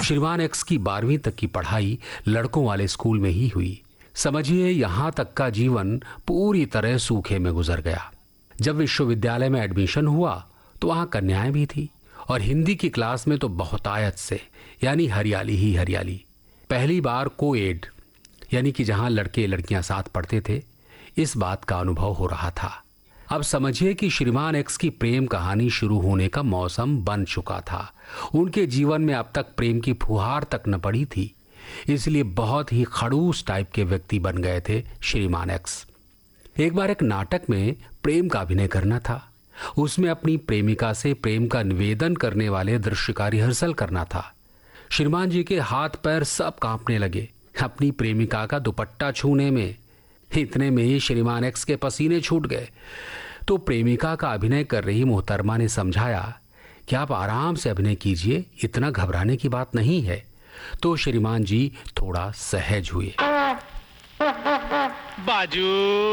श्रीमान एक्स की 12वीं तक की पढ़ाई लड़कों वाले स्कूल में ही हुई। समझिए यहां तक का जीवन पूरी तरह सूखे में गुजर गया। जब विश्वविद्यालय में एडमिशन हुआ तो वहां कन्याएं भी थी और हिंदी की क्लास में तो बहुतायत से, यानी हरियाली ही हरियाली। पहली बार कोएड यानी कि जहां लड़के लड़कियां साथ पढ़ते थे, इस बात का अनुभव हो रहा था। अब समझिए कि श्रीमान एक्स की प्रेम कहानी शुरू होने का मौसम बन चुका था। उनके जीवन में अब तक प्रेम की फुहार तक न पड़ी थी, इसलिए बहुत ही खड़ूस टाइप के व्यक्ति बन गए थे श्रीमान एक्स। एक बार एक नाटक में प्रेम का अभिनय करना था। उसमें अपनी प्रेमिका से प्रेम का निवेदन करने वाले दृश्य का रिहर्सल करना था। श्रीमान जी के हाथ पैर सब कांपने लगे अपनी प्रेमिका का दुपट्टा छूने में। इतने में ही श्रीमान एक्स के पसीने छूट गए तो प्रेमिका का अभिनय कर रही मोहतरमा ने समझाया कि आप आराम से अभिनय कीजिए, इतना घबराने की बात नहीं है। तो श्रीमान जी थोड़ा सहज हुए। बाजू